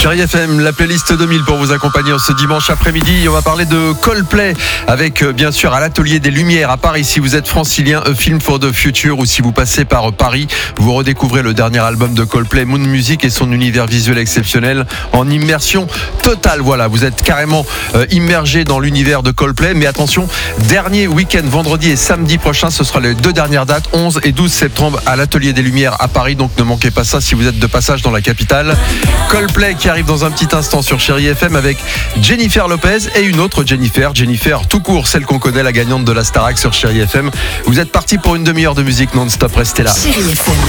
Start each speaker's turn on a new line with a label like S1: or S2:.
S1: Chérie FM, la playlist 2000 pour vous accompagner ce dimanche après-midi. On va parler de Coldplay avec bien sûr à l'Atelier des Lumières à Paris. Si vous êtes francilien, A Film for the Future, ou si vous passez par Paris, vous redécouvrez le dernier album de Coldplay, Moon Music, et son univers visuel exceptionnel en immersion totale. Voilà, vous êtes carrément immergé dans l'univers de Coldplay. Mais attention, dernier week-end, vendredi et samedi prochain, ce sera les deux dernières dates, 11 et 12 septembre à l'Atelier des Lumières à Paris. Donc ne manquez pas ça si vous êtes de passage dans la capitale. Coldplay qui arrive dans un petit instant sur Chérie FM avec Jennifer Lopez et une autre Jennifer tout court, celle qu'on connaît, la gagnante de la Starac sur Chérie FM. Vous êtes partis pour une demi-heure de musique non-stop, restez là.
S2: Chérie FM.